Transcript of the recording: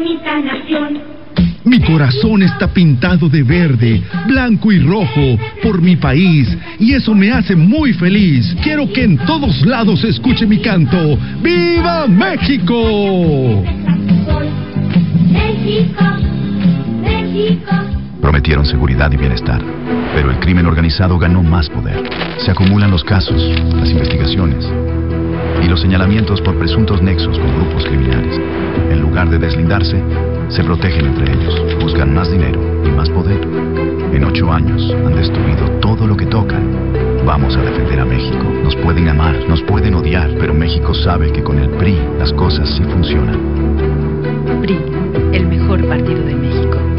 Bonita nación. Mi corazón está pintado de verde, blanco y rojo por mi país, y eso me hace muy feliz. Quiero que en todos lados se escuche mi canto. ¡Viva México! México, México. Prometieron seguridad y bienestar, pero el crimen organizado ganó más poder. Se acumulan los casos, las investigaciones y los señalamientos por presuntos nexos con grupos criminales. En lugar de deslindarse, se protegen entre ellos, buscan más dinero y más poder. En 8 años han destruido todo lo que tocan. Vamos a defender a México. Nos pueden amar, nos pueden odiar, pero México sabe que con el PRI las cosas sí funcionan. PRI, el mejor partido de México.